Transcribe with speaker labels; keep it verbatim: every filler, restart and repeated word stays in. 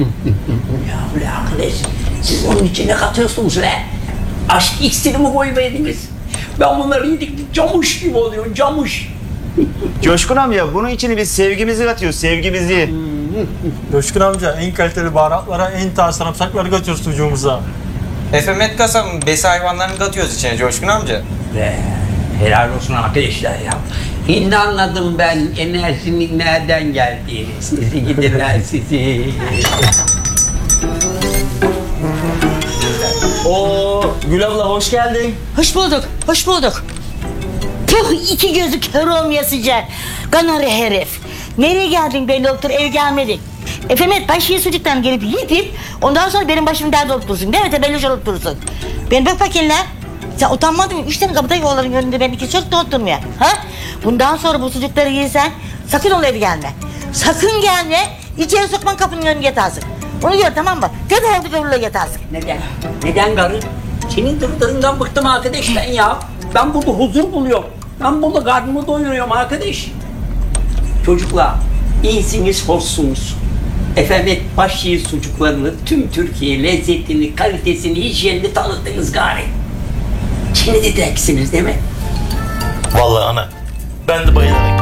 Speaker 1: Ya ulan arkadaş, siz onun içine katıyorsunuz lan. Aşk iksiri mi koyuverdiniz? Ben bunları yedik, camuş gibi oluyor, camuş.
Speaker 2: Coşkun amca, bunun içine biz sevgimizi katıyoruz, sevgimizi.
Speaker 3: Coşkun amca, en kaliteli baharatlara, en taze sarımsakları katıyoruz sucuğumuza.
Speaker 4: Efemet kasabın besi hayvanlarını katıyoruz içine Coşkun amca.
Speaker 1: Be, helal olsun arkadaşlar ya. Şimdi anladım ben enerjinin nereden geldiğini. Sizi gidiler sizi.
Speaker 2: Oo, Gül abla hoş geldin.
Speaker 5: Hoş bulduk, hoş bulduk. Puh, iki gözü kör olmayasıca. Kanarı herif. Nereye geldin belli doktor, ev gelmedik. Efemet, başıya sucuktan gelip yedip, ondan sonra benim başımı dert olup durursun. Değil mi? Tebelloş olup durursun. Ben bak bakayım lan. Sen utanmadın mı? Üç tane kapıda yolların önünde ben iki çok da oturmaya. Ha? Bundan sonra bu sucukları yiysen, sakın ol ev gelme. Sakın gelme, içeri sokman kapının önüne yatarsın. Onu gör, tamam mı? Kötü oldu görürle yatarsın.
Speaker 1: Neden? Neden karı? Senin dırdırından bıktım arkadaş ben ya. Ben burada huzur buluyorum. Ben burada karnımı doyuruyorum arkadaş. Çocuklar, iyisiniz, hoşsunuz. Efendim, başşehir sucuklarını tüm Türkiye lezzetini, kalitesini, hijyenini tanıttınız gari. Şimdi de deksiniz değil mi?
Speaker 6: Vallahi ana, ben de bayılarak